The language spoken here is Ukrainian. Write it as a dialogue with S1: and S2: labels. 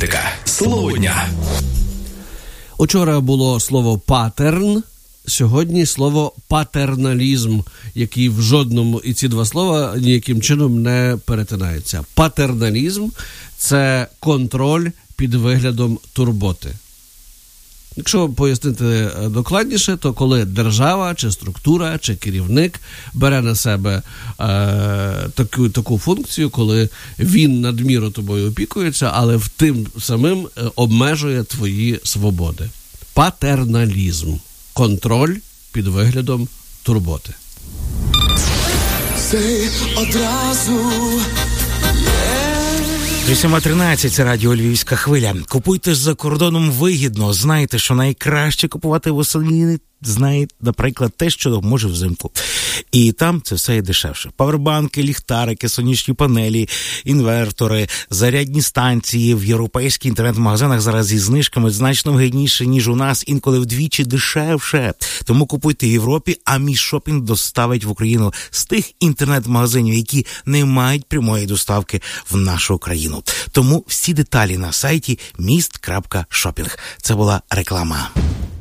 S1: Романтика. Слово дня.
S2: Учора було слово «патерн», сьогодні слово «патерналізм», який в жодному, і ці два слова ніяким чином не перетинаються. Патерналізм – це контроль під виглядом турботи. Якщо пояснити докладніше, то коли держава, чи структура, чи керівник бере на себе таку функцію, коли він надміру тобою опікується, але в тим самим обмежує твої свободи. Патерналізм. Контроль під виглядом турботи.
S3: Це одразу...
S4: 8:13, це радіо «Львівська хвиля». Купуйте за кордоном вигідно. Знаєте, що найкраще купувати восени, знаєте, наприклад, те, що може взимку. І там це все є дешевше. Павербанки, ліхтарики, сонячні панелі, інвертори, зарядні станції в європейських інтернет-магазинах зараз зі знижками значно вигідніше, ніж у нас, інколи вдвічі дешевше. Тому купуйте в Європі, а мій шопінг доставить в Україну з тих інтернет-магазинів, які не мають прямої доставки в нашу країну. Тому всі деталі на сайті mist.shopping. Це була реклама.